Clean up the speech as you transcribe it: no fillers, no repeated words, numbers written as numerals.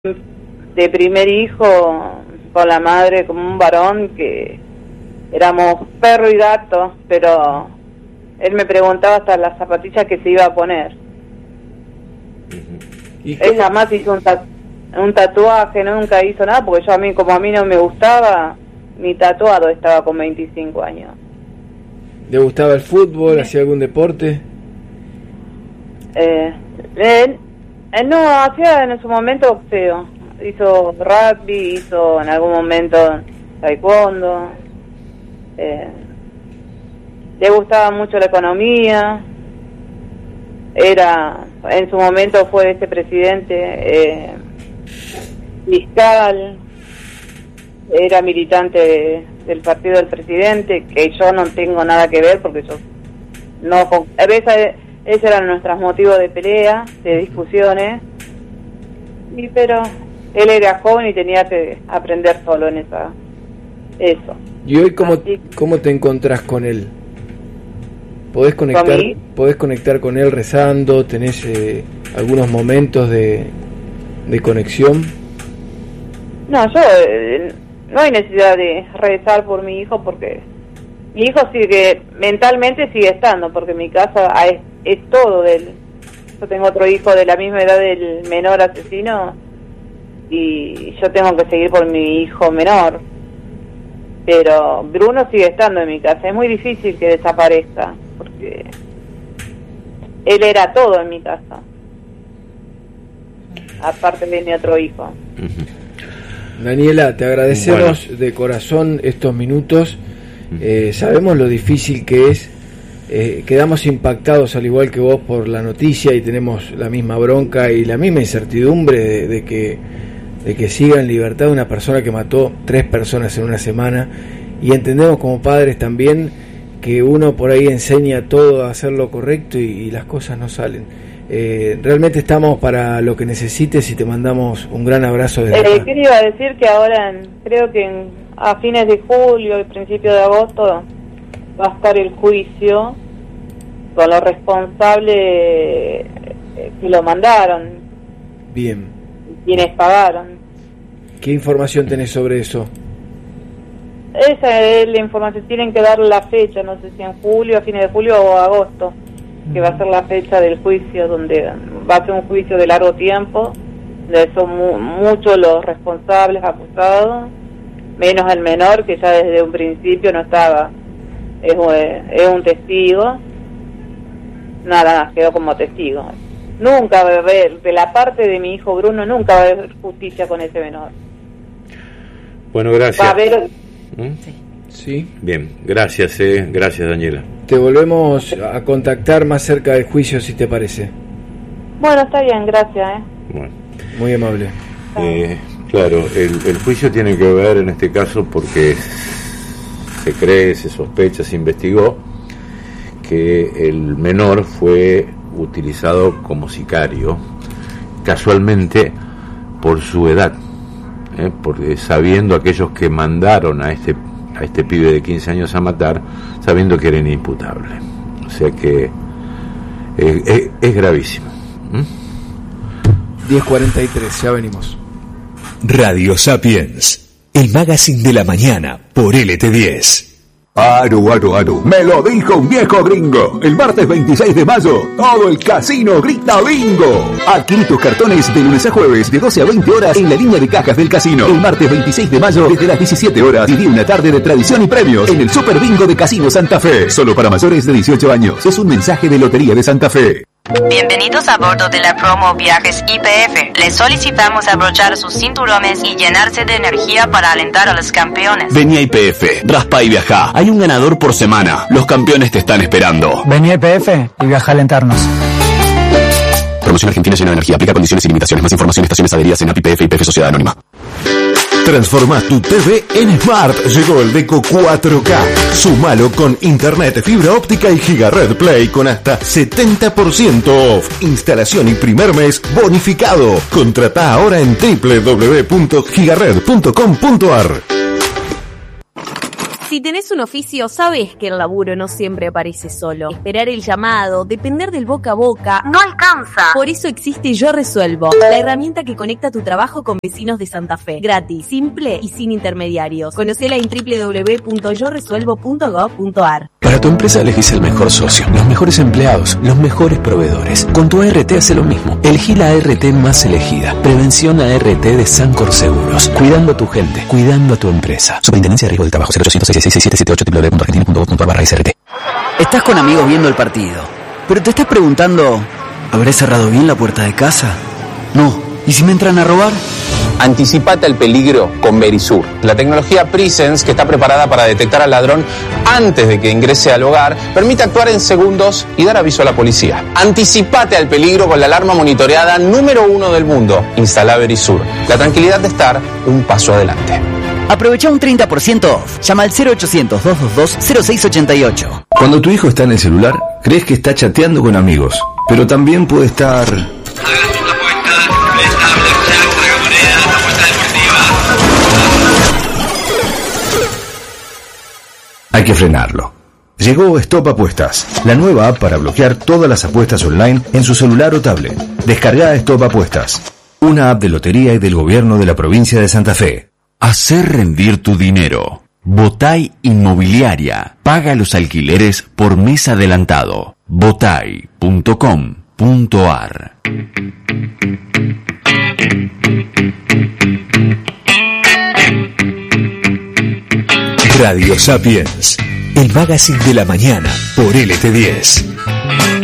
de primer hijo con la madre como un varón, que éramos perro y gato, pero él me preguntaba hasta las zapatillas que se iba a poner. Él jamás hizo un tatuaje, nunca hizo nada, porque como a mí no me gustaba, mi tatuado estaba con 25 años. ¿Le gustaba el fútbol? ¿Hacía algún deporte? No, hacía en su momento boxeo. Hizo rugby, hizo en algún momento taekwondo. Le gustaba mucho la economía. En su momento fue vicepresidente fiscal. Era militante del partido del presidente, que yo no tengo nada que ver, porque yo no. A veces esos eran nuestros motivos de pelea, de discusiones. Pero él era joven y tenía que aprender solo en eso. ¿Y hoy cómo te encontrás con él? ¿Podés conectar con él rezando? ¿Tenés algunos momentos de conexión? No, yo no hay necesidad de rezar por mi hijo, porque mi hijo mentalmente sigue estando, porque mi casa es todo de él. Yo tengo otro hijo de la misma edad del menor asesino, y yo tengo que seguir por mi hijo menor. Pero Bruno sigue estando en mi casa. Es muy difícil que desaparezca, porque él era todo en mi casa, aparte de mi otro hijo. Daniela, te agradecemos de corazón estos minutos. Sabemos lo difícil que es. Quedamos impactados al igual que vos por la noticia, y tenemos la misma bronca y la misma incertidumbre de que siga en libertad una persona que mató 3 personas en una semana, y entendemos como padres también que uno por ahí enseña todo a hacer lo correcto y las cosas no salen. Realmente estamos para lo que necesites y te mandamos un gran abrazo desde acá. ¿Qué iba a decir? Que ahora creo que a fines de julio y principios de agosto va a estar el juicio con los responsables que lo mandaron. Bien. Quienes pagaron. ¿Qué información tenés sobre eso? Esa es la información. Tienen que dar la fecha, no sé si en julio, a fines de julio o agosto, que va a ser la fecha del juicio, donde va a ser un juicio de largo tiempo, donde son muchos los responsables acusados, menos el menor, que ya desde un principio no estaba. Es un testigo, nada más, quedó como testigo. Nunca va a haber, de la parte de mi hijo Bruno, nunca va a haber justicia con ese menor. Bueno, gracias. Va a haber... Sí. Bien, gracias, gracias, Daniela. Te volvemos a contactar más cerca del juicio, si te parece. Bueno, está bien, gracias. Bueno. Muy amable. Claro, el juicio tiene que ver en este caso porque se cree, se sospecha, se investigó que el menor fue utilizado como sicario, casualmente por su edad, porque sabiendo aquellos que mandaron a este pibe de 15 años a matar, sabiendo que era inimputable. O sea que es gravísimo. 10:43, ya venimos. Radio Sapiens, el magazine de la mañana por LT10. Aru, me lo dijo un viejo gringo. El martes 26 de mayo, todo el casino grita bingo. Adquirí tus cartones de lunes a jueves de 12 a 20 horas en la línea de cajas del casino. El martes 26 de mayo, desde las 17 horas, viví una tarde de tradición y premios en el Super Bingo de Casino Santa Fe. Solo para mayores de 18 años. Es un mensaje de Lotería de Santa Fe. Bienvenidos a bordo de la promo Viajes YPF. Les solicitamos abrochar sus cinturones y llenarse de energía para alentar a los campeones. Vení a YPF, raspa y viajá. Hay un ganador por semana. Los campeones te están esperando. Vení a YPF y viaja a alentarnos. Promoción Argentina Llena de Energía. Aplica condiciones y limitaciones. Más información, estaciones, adheridas en API, YPF Sociedad Anónima. Transforma tu TV en Smart. Llegó el Deco 4K. Súmalo con internet, fibra óptica y Gigared Play con hasta 70% off. Instalación y primer mes bonificado. Contratá ahora en www.gigared.com.ar. Si tenés un oficio, sabés que el laburo no siempre aparece solo. Esperar el llamado, depender del boca a boca, no alcanza. Por eso existe Yo Resuelvo, la herramienta que conecta tu trabajo con vecinos de Santa Fe. Gratis, simple y sin intermediarios. Conocela en www.yoresuelvo.gov.ar. Para tu empresa elegís el mejor socio, los mejores empleados, los mejores proveedores. Con tu ART hace lo mismo. Elegí la ART más elegida. Prevención ART de Sancor Seguros. Cuidando a tu gente, cuidando a tu empresa. Superintendencia de Riesgo del Trabajo, 0800 666 www.argentina.gov.ar/SRT. Estás con amigos viendo el partido, pero te estás preguntando, ¿habré cerrado bien la puerta de casa? No. ¿Y si me entran a robar? Anticipate al peligro con Verisur, la tecnología Presence que está preparada para detectar al ladrón antes de que ingrese al hogar, permite actuar en segundos y dar aviso a la policía. Anticipate al peligro con la alarma monitoreada número 1 del mundo. Instala Verisur, la tranquilidad de estar un paso adelante. Aprovecha un 30% off. Llama al 0800-222-0688. Cuando tu hijo está en el celular, crees que está chateando con amigos, pero también puede estar... Hay que frenarlo. Llegó Stop Apuestas, la nueva app para bloquear todas las apuestas online en su celular o tablet. Descarga Stop Apuestas, una app de lotería y del gobierno de la provincia de Santa Fe. Hacer rendir tu dinero. Botay Inmobiliaria. Paga los alquileres por mes adelantado. botay.com.ar. Radio Sapiens, el magazine de la mañana por LT10.